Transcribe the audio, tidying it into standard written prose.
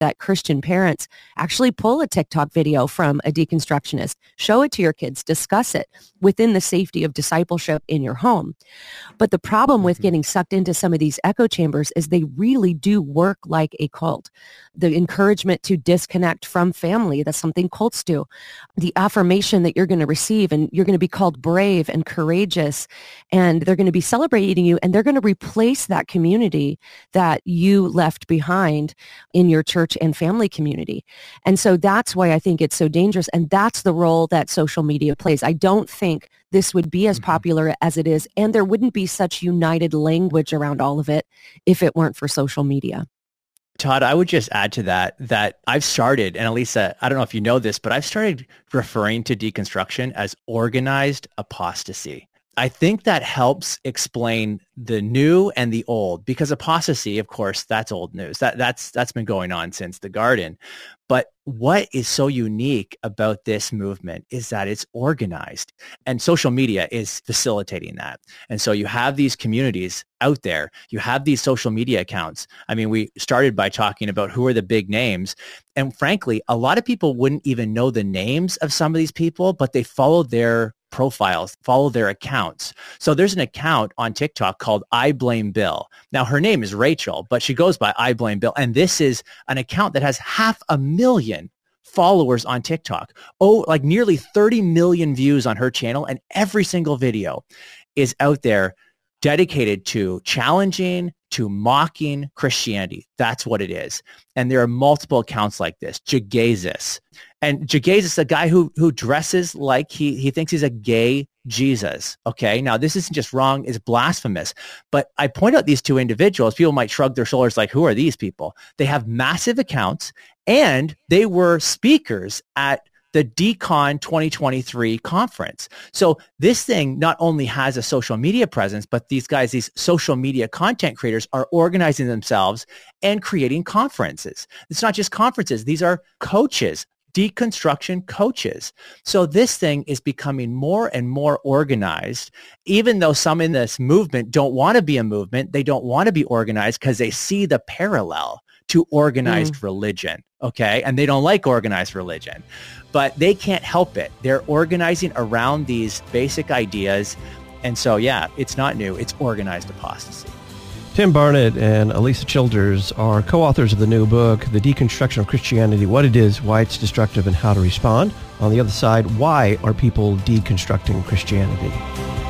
that Christian parents actually pull a TikTok video from a deconstructionist, show it to your kids, discuss it within the safety of discipleship in your home. But the problem with getting sucked into some of these echo chambers is they really do work like a cult. The encouragement to disconnect from family, that's something cults do. The affirmation that you're going to receive, and you're going to be called brave and courageous, and they're going to be celebrating you, and they're going to replace that community that you left behind in your church and family community. And so that's why I think it's so dangerous. And that's the role that social media plays. I don't think this would be as popular as it is, and there wouldn't be such united language around all of it if it weren't for social media. Todd, I would just add to that I've started, and Elisa, I don't know if you know this, but I've started referring to deconstruction as organized apostasy. I think that helps explain the new and the old, because apostasy, of course, that's old news. That's been going on since the garden. But what is so unique about this movement is that it's organized, and social media is facilitating that. And so you have these communities out there. You have these social media accounts. I mean, we started by talking about who are the big names. And frankly, a lot of people wouldn't even know the names of some of these people, but they follow their profiles, follow their accounts. So there's an account on TikTok called I Blame Bill. Now, her name is Rachel, but she goes by I Blame Bill. And this is an account that has 500,000 followers on TikTok. Oh, like nearly 30 million views on her channel. And every single video is out there dedicated to challenging, to mocking Christianity. That's what it is. And there are multiple accounts like this. Jagezus. And Jagezus, a guy who dresses like he thinks he's a gay Jesus. Okay. Now, this isn't just wrong, it's blasphemous. But I point out these two individuals. People might shrug their shoulders like, who are these people? They have massive accounts, and they were speakers at the DCON 2023 conference. So this thing not only has a social media presence, but these guys, these social media content creators, are organizing themselves and creating conferences. It's not just conferences. These are coaches, deconstruction coaches. So this thing is becoming more and more organized, even though some in this movement don't want to be a movement. They don't want to be organized because they see the parallel to organized religion. Okay. And they don't like organized religion, but they can't help it. They're organizing around these basic ideas. And so, yeah, it's not new. It's organized apostasy. Tim Barnett and Elisa Childers are co-authors of the new book, The Deconstruction of Christianity, What It Is, Why It's Destructive, and How to Respond. On the other side, why are people deconstructing Christianity?